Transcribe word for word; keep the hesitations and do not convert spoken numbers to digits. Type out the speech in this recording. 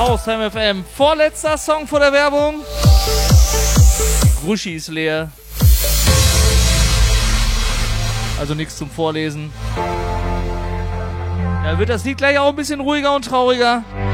Haustime F M. Vorletzter Song vor der Werbung. Die Gruschi ist leer. Also nichts zum Vorlesen. Da wird das Lied gleich auch ein bisschen ruhiger und trauriger.